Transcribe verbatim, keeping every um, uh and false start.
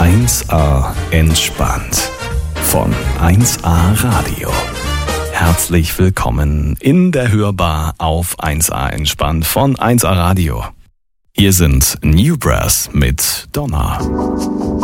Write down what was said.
eins a entspannt von eins a Radio. Herzlich willkommen in der Hörbar auf eins a entspannt von eins a Radio. Hier sind New Brass mit Donna.